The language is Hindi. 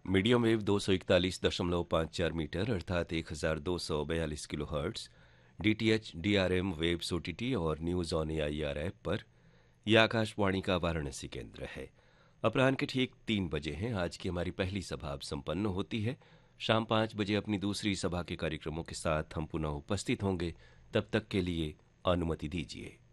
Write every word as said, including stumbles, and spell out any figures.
मीडियम वेव दो सौ इकतालीस दशमलव पाँच चार मीटर अर्थात एक हज़ार दो सौ बयालीस kilo hertz, D T H, D R M, waves O T T और news on A I R app पर यह आकाशवाणी का वाराणसी केंद्र है। अपराह्न के ठीक तीन बजे हैं। आज की हमारी पहली सभा अब संपन्न होती है। शाम पाँच बजे अपनी दूसरी सभा के कार्यक्रमों के साथ हम पुनः उपस्थित होंगे। तब तक के लिए अनुमति दीजिए।